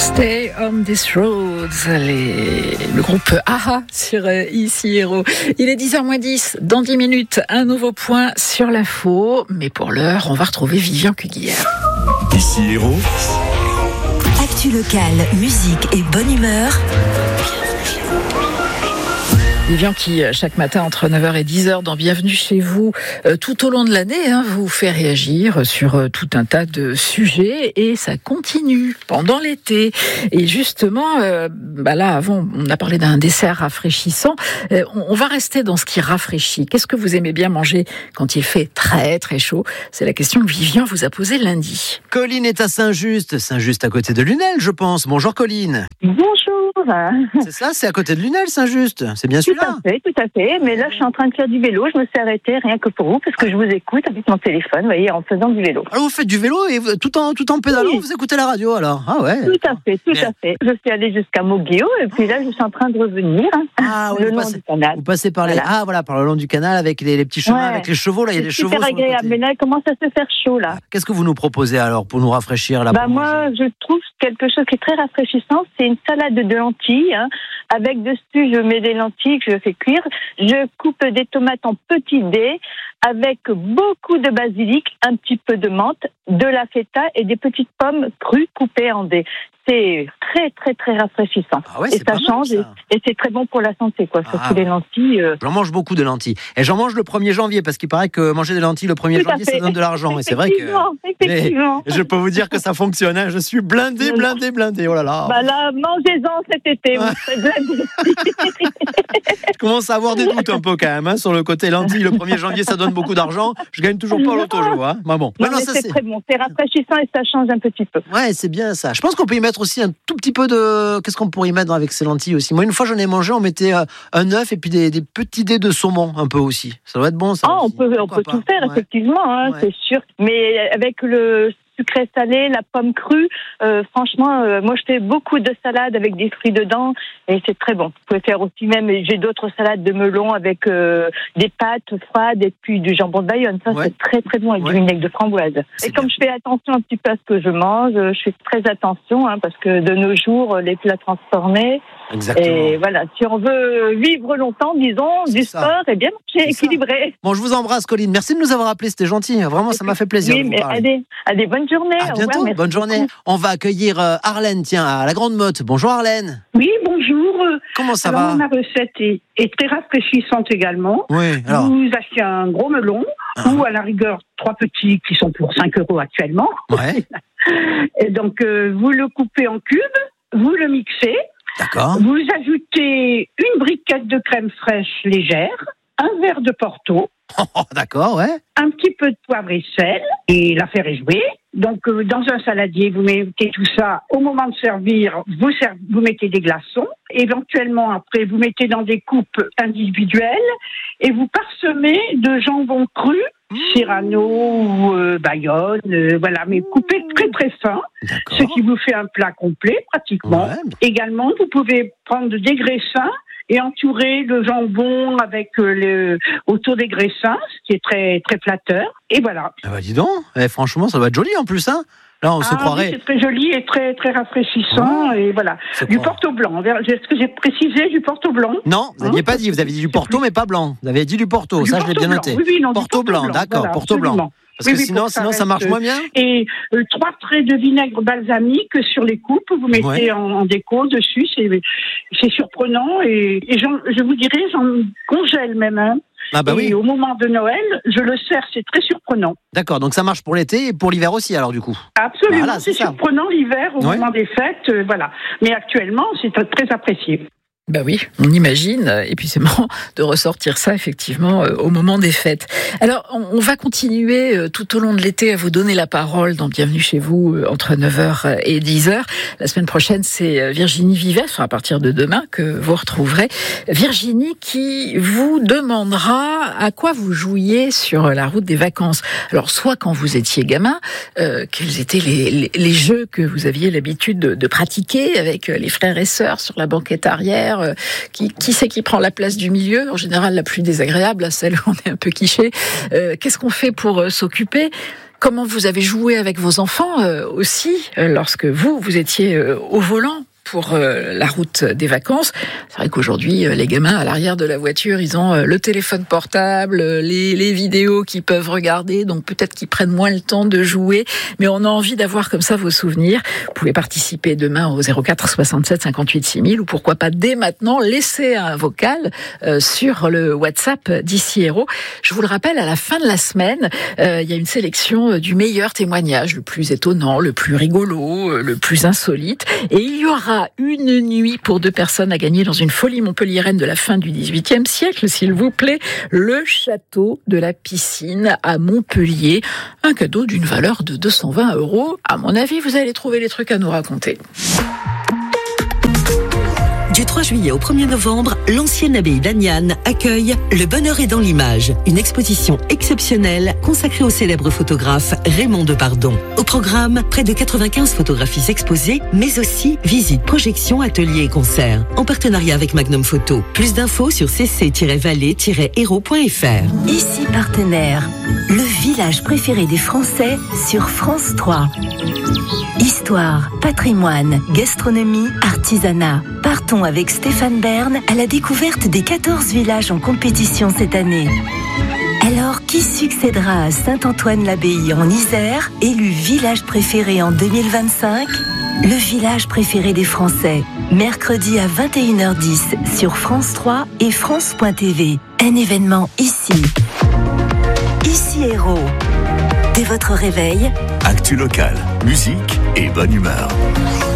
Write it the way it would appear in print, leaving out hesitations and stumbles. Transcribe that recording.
Stay on this road, le groupe AHA sur Ici Héros. Il est 10h-10, dans 10 minutes, un nouveau point sur l'info. Mais pour l'heure, on va retrouver Vivian Cuguière. Ici Héros. Actu locale, musique et bonne humeur. Vivian qui, chaque matin, entre 9h et 10h, dans Bienvenue chez vous, tout au long de l'année, vous fait réagir sur tout un tas de sujets et ça continue pendant l'été. Et justement, là, avant, on a parlé d'un dessert rafraîchissant. On va rester dans ce qui rafraîchit. Qu'est-ce que vous aimez bien manger quand il fait très, très chaud? C'est la question que Vivian vous a posée lundi. Colline est à Saint-Just à côté de Lunel, je pense. Bonjour Colline. Bonjour. C'est ça, c'est à côté de Lunel, Saint-Just. C'est bien celui-là. Tout à fait. Mais là, je suis en train de faire du vélo. Je me suis arrêtée rien que pour vous, parce que je vous écoute avec mon téléphone, vous voyez, en faisant du vélo. Alors vous faites du vélo et tout en pédalant, oui. Vous écoutez la radio alors? Ah ouais. Tout à fait. Je suis allée jusqu'à Moguéo et puis là, je suis en train de revenir. Ah oui, le long du canal. Vous passez par par le long du canal avec les petits chemins, avec les chevaux. Là, il y a des chevaux. C'est super agréable. Mais là, il commence à se faire chaud là. Qu'est-ce que vous nous proposez alors pour nous rafraîchir là? Moi, je trouve quelque chose qui est très rafraîchissant. C'est une salade de lentilles. Avec dessus, je mets des lentilles que je fais cuire. Je coupe des tomates en petits dés avec beaucoup de basilic, un petit peu de menthe, de la feta et des petites pommes crues coupées en dés. C'est très, très, très rafraîchissant. Ah ouais, et ça change et c'est très bon pour la santé, surtout les lentilles. J'en mange beaucoup de lentilles. Et j'en mange le 1er janvier parce qu'il paraît que manger des lentilles le 1er janvier, ça donne de l'argent. Et c'est vrai que. Effectivement. Je peux vous dire que ça fonctionne. Je suis blindé. Oh là là. Là, mangez-en cet été. Vous serez blindé. Je commence à avoir des doutes un peu quand même sur le côté lentilles. Le 1er janvier, ça donne beaucoup d'argent. Je gagne toujours pas au loto, je vois. Mais bon. Non, c'est très bon. C'est rafraîchissant et ça change un petit peu. Ouais, c'est bien ça. Je pense qu'on peut y mettre aussi un tout petit peu de... Qu'est-ce qu'on pourrait y mettre avec ces lentilles aussi? Moi, une fois, j'en ai mangé, on mettait un œuf et puis des petits dés de saumon un peu aussi. Ça doit être bon, ça. On peut tout faire, effectivement, c'est sûr. Mais avec le sucré salé, la pomme crue, franchement, moi je fais beaucoup de salades avec des fruits dedans et c'est très bon. Vous pouvez faire aussi même, j'ai d'autres salades de melon avec des pâtes froides et puis du jambon de Bayonne. Ça c'est très très bon avec du vinaigre de framboise. Et comme je fais attention un petit peu à ce que je mange, je fais très attention parce que de nos jours, les plats transformés. Exactement. Et voilà, si on veut vivre longtemps, disons, du sport, et bien manger équilibré. Bon, je vous embrasse, Colline. Merci de nous avoir appelés, c'était gentil. Vraiment, ça m'a fait plaisir. Oui, mais allez, bonne journée. À bientôt, bonne journée. On va accueillir Arlène, à la Grande Motte. Bonjour Arlène. Oui, bonjour. Comment ça va? Ma recette est très rafraîchissante également. Oui, alors. Vous achetez un gros melon, ou à la rigueur 3 petits qui sont pour 5 € actuellement. Ouais. Et donc, vous le coupez en cubes, vous le mixez. D'accord. Vous ajoutez une briquette de crème fraîche légère, un verre de Porto. D'accord, ouais. Un petit peu de poivre et sel, et l'affaire est jouée. Donc, dans un saladier, vous mettez tout ça. Au moment de servir, vous mettez des glaçons. Éventuellement, après, vous mettez dans des coupes individuelles et vous parsemez de jambon cru, Cyrano ou Bayonne, voilà, mais coupé très très fin, ce qui vous fait un plat complet pratiquement. Ouais. Également, vous pouvez prendre des graissins et entourer le jambon avec autour des graissins, ce qui est très très flatteur. Et voilà. Ah bah dis donc, franchement, ça va être joli en plus, hein. Là, on se croirait. Oui, c'est très joli et très très rafraîchissant, et voilà. Du Porto blanc. Est-ce que j'ai précisé du Porto blanc? Non, vous n'aviez pas dit. Vous avez dit du Porto, mais pas blanc. Vous avez dit du Porto. Ça, je l'ai bien noté. Oui, non, Porto blanc, d'accord. Voilà, Porto blanc. Parce que sinon, ça marche moins bien. Et 3 traits de vinaigre balsamique sur les coupes, vous mettez en déco dessus. C'est surprenant et je vous dirais, j'en congèle même. Ah bah et au moment de Noël, je le sers, c'est très surprenant. D'accord, donc ça marche pour l'été et pour l'hiver aussi alors du coup. Absolument, voilà, c'est surprenant l'hiver au moment des fêtes, voilà. Mais actuellement, c'est très apprécié. Ben oui, on imagine, et puis c'est marrant de ressortir ça effectivement au moment des fêtes. Alors, on va continuer tout au long de l'été à vous donner la parole dans Bienvenue chez vous entre 9h et 10h. La semaine prochaine, c'est Virginie Vives, à partir de demain, que vous retrouverez. Virginie qui vous demandera à quoi vous jouiez sur la route des vacances. Alors, soit quand vous étiez gamin, quels étaient les jeux que vous aviez l'habitude de pratiquer avec les frères et sœurs sur la banquette arrière. Qui c'est qui prend la place du milieu? En général, la plus désagréable, celle où on est un peu quiché. Qu'est-ce qu'on fait pour s'occuper? comment vous avez joué avec vos enfants aussi, lorsque vous étiez au volant pour la route des vacances. C'est vrai qu'aujourd'hui, les gamins à l'arrière de la voiture, ils ont le téléphone portable, les vidéos qu'ils peuvent regarder, donc peut-être qu'ils prennent moins le temps de jouer, mais on a envie d'avoir comme ça vos souvenirs. Vous pouvez participer demain au 04 67 58 6000 ou pourquoi pas dès maintenant laisser un vocal sur le WhatsApp d'Ici Héros. Je vous le rappelle, à la fin de la semaine, il y a une sélection du meilleur témoignage, le plus étonnant, le plus rigolo, le plus insolite, et il y aura une nuit pour 2 personnes à gagner dans une folie montpelliéraine de la fin du XVIIIe siècle, s'il vous plaît, le château de la Piscine à Montpellier. Un cadeau d'une valeur de 220 €. À mon avis, vous allez trouver les trucs à nous raconter. Du 3 juillet au 1er novembre, l'ancienne abbaye d'Agnan accueille Le Bonheur est dans l'image, une exposition exceptionnelle consacrée au célèbre photographe Raymond Depardon. Au programme, près de 95 photographies exposées, mais aussi visites, projections, ateliers et concerts. En partenariat avec Magnum Photo. Plus d'infos sur cc-vallée-héros.fr. Ici partenaire, le village préféré des Français sur France 3. Histoire, patrimoine, gastronomie, artisanat. Partons avec Stéphane Bern à la découverte des 14 villages en compétition cette année. Alors, qui succédera à Saint-Antoine-l'Abbaye en Isère, élu village préféré en 2025 ? Le village préféré des Français, mercredi à 21h10 sur France 3 et France.tv. Un événement ici. Ici Héros. Dès votre réveil, actu locale, musique et bonne humeur.